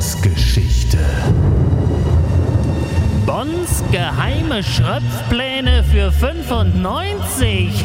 Bons Geschichte. Bons geheime Schröpfpläne für 95.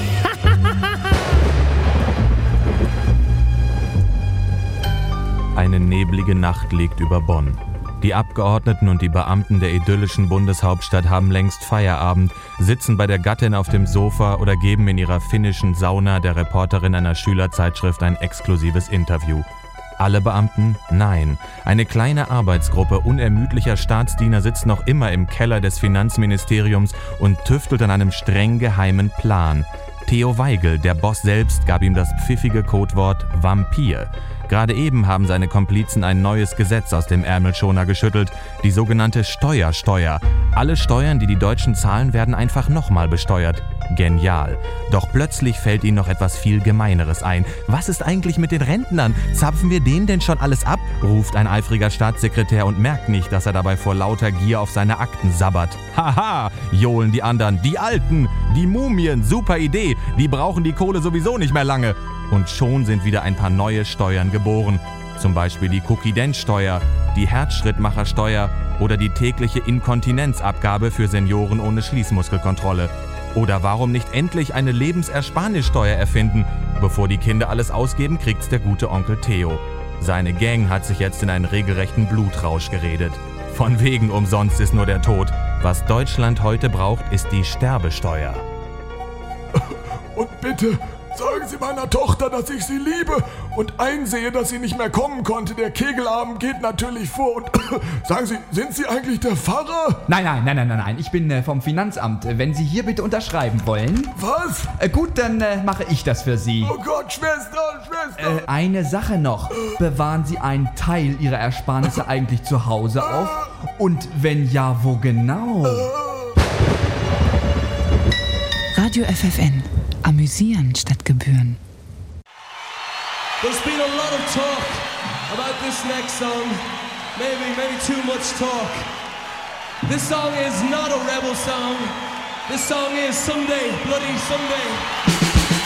Eine neblige Nacht liegt über Bonn. Die Abgeordneten und die Beamten der idyllischen Bundeshauptstadt haben längst Feierabend, sitzen bei der Gattin auf dem Sofa oder geben in ihrer finnischen Sauna der Reporterin einer Schülerzeitschrift ein exklusives Interview. Alle Beamten? Nein. Eine kleine Arbeitsgruppe unermüdlicher Staatsdiener sitzt noch immer im Keller des Finanzministeriums und tüftelt an einem streng geheimen Plan. Theo Weigel, der Boss selbst, gab ihm das pfiffige Codewort Vampir. Gerade eben haben seine Komplizen ein neues Gesetz aus dem Ärmelschoner geschüttelt, die sogenannte Steuer. Alle Steuern, die die Deutschen zahlen, werden einfach nochmal besteuert. Genial. Doch plötzlich fällt ihnen noch etwas viel Gemeineres ein. Was ist eigentlich mit den Rentnern? Zapfen wir denen denn schon alles ab? Ruft ein eifriger Staatssekretär und merkt nicht, dass er dabei vor lauter Gier auf seine Akten sabbert. Haha, johlen die anderen. Die Alten, die Mumien, super Idee. Die brauchen die Kohle sowieso nicht mehr lange. Und schon sind wieder ein paar neue Steuern geboren. Zum Beispiel die Cookie-Dent-Steuer, die Herzschrittmachersteuer oder die tägliche Inkontinenzabgabe für Senioren ohne Schließmuskelkontrolle. Oder warum nicht endlich eine Lebensersparnissteuer erfinden? Bevor die Kinder alles ausgeben, kriegt's der gute Onkel Theo. Seine Gang hat sich jetzt in einen regelrechten Blutrausch geredet. Von wegen umsonst ist nur der Tod. Was Deutschland heute braucht, ist die Sterbesteuer. Und bitte sagen Sie meiner Tochter, dass ich sie liebe und einsehe, dass sie nicht mehr kommen konnte. Der Kegelabend geht natürlich vor. Und sagen Sie, sind Sie eigentlich der Pfarrer? Nein. Ich bin vom Finanzamt. Wenn Sie hier bitte unterschreiben wollen. Was? Gut, dann mache ich das für Sie. Oh Gott, Schwester! Eine Sache noch. Bewahren Sie einen Teil Ihrer Ersparnisse eigentlich zu Hause auf? Und wenn ja, wo genau? Radio FFN. Amüsieren statt Gebühren. There's been a lot of talk about this next song. Maybe too much talk. This song is not a rebel song. This song is Someday, Bloody Someday.